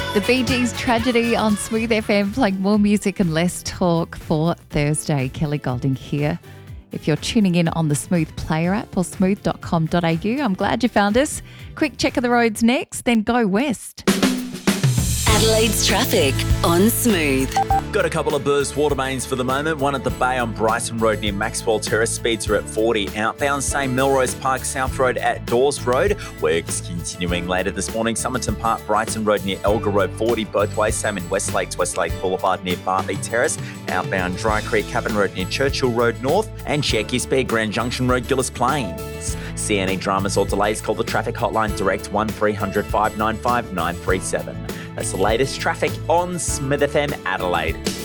The Bee Gees Tragedy on Smooth FM, playing more music and less talk for Thursday. Kelly Golding here. If you're tuning in on the Smooth Player app or smooth.com.au, I'm glad you found us. Quick check of the roads next, then go west. Adelaide's traffic on Smooth. Got a couple of burst water mains for the moment. One at the Bay on Brighton Road near Maxwell Terrace. Speeds are at 40. Outbound, same Melrose Park South Road at Dawes Road. Works continuing later this morning. Somerton Park, Brighton Road near Elgar Road, 40 both ways. Same in Westlake Boulevard near Bartley Terrace. Outbound, Dry Creek Cabin Road near Churchill Road North. And check your speed, Grand Junction Road, Gillis Plains. See any dramas or delays, call the traffic hotline direct 1300 595 937. That's the latest traffic on Smith FM Adelaide.